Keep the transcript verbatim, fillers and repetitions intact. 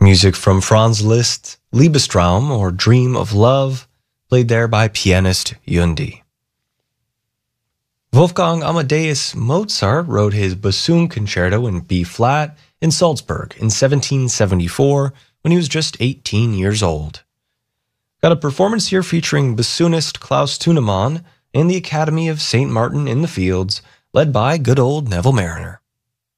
music from Franz Liszt's Liebestraum, or Dream of Love, played there by pianist Yundi. Wolfgang Amadeus Mozart wrote his bassoon concerto in B-flat in Salzburg in seventeen seventy-four when he was just eighteen years old. Got a performance here featuring bassoonist Klaus Tunemann and the Academy of Saint Martin in the Fields, led by good old Neville Mariner.